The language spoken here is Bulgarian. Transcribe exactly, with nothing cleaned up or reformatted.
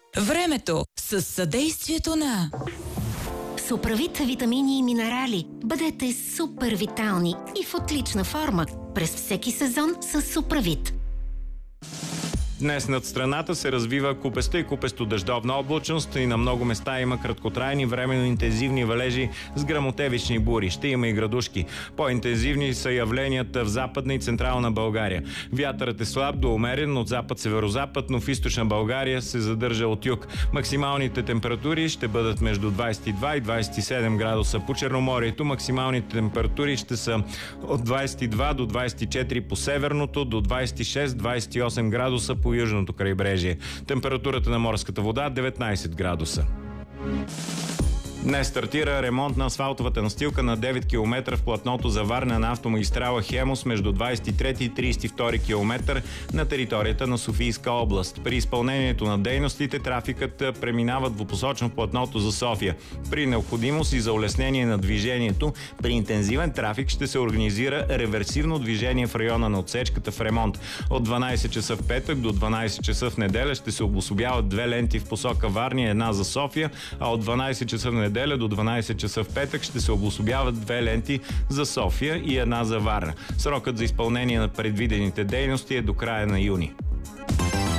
Времето с съдействието на Суправит витамини и минерали. Бъдете супер витални и в отлична форма през всеки сезон с Суправит. Днес над страната се развива купеста и купесто-дъждовна облачност и на много места има краткотрайни временно интензивни валежи с гръмотевични бури. Ще има и градушки. По-интензивни са явленията в Западна и Централна България. Вятърът е слаб до умерен от запад-северозапад, но в Източна България се задържа от юг. Максималните температури ще бъдат между двадесет и два и двадесет и седем градуса. По Черноморието максималните температури ще са от двадесет и два до двадесет и четири по северното, до двадесет и шест до двадесет и осем градуса по южното крайбрежие. Температурата на морската вода деветнадесет градуса. Днес стартира ремонт на асфалтовата настилка на девет километра в платното за Варна на автомагистрала Хемус между двадесет и трети и тридесет и втори километър на територията на Софийска област. При изпълнението на дейностите трафикът преминава двупосочно в платното за София. При необходимост и за улеснение на движението, при интензивен трафик ще се организира реверсивно движение в района на отсечката в ремонт. От дванадесет часа в петък до дванадесет часа в неделя ще се обособяват две ленти в посока Варна и една за София, а от дванадесет часа в неделя до дванадесет часа в петък ще се обособяват две ленти за София и една за Варна. Срокът за изпълнение на предвидените дейности е до края на юни.